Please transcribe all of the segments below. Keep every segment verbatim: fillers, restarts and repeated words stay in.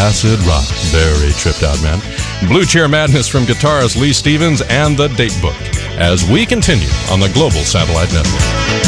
acid rock. Very tripped out, man. Blue Cheer Madness from guitarist Lee Stevens and The Date Book as we continue on the Global Satellite Network.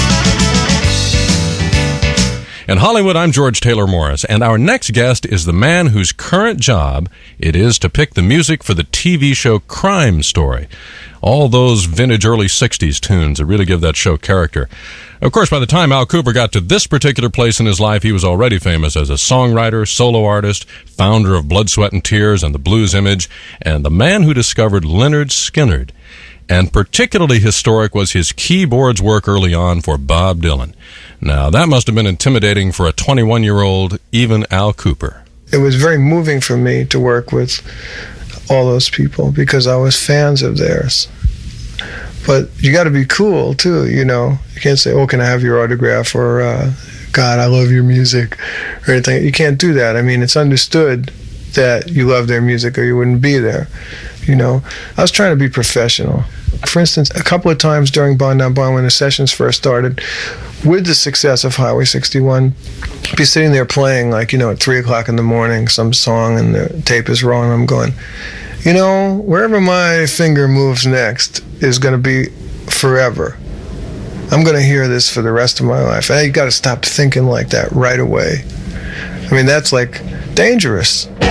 In Hollywood, I'm George Taylor Morris, and our next guest is the man whose current job it is to pick the music for the T V show Crime Story. All those vintage early sixties tunes that really give that show character. Of course, by the time Al Kooper got to this particular place in his life, he was already famous as a songwriter, solo artist, founder of Blood, Sweat, and Tears and the Blues Image, and the man who discovered Lynyrd Skynyrd. And particularly historic was his keyboards work early on for Bob Dylan. Now, that must have been intimidating for a twenty-one-year-old, even Al Kooper. It was very moving for me to work with all those people because I was fans of theirs. But you got to be cool, too, you know. You can't say, oh, can I have your autograph? Or, uh, God, I love your music, or anything. You can't do that. I mean, it's understood that you love their music or you wouldn't be there, you know. I was trying to be professional. For instance, a couple of times during Bond Not Bond, when the sessions first started, with the success of Highway sixty-one, be sitting there playing, like, you know, at three o'clock in the morning, some song, and the tape is rolling, and I'm going, you know, wherever my finger moves next is going to be forever. I'm going to hear this for the rest of my life. And you got to stop thinking like that right away. I mean, that's like dangerous.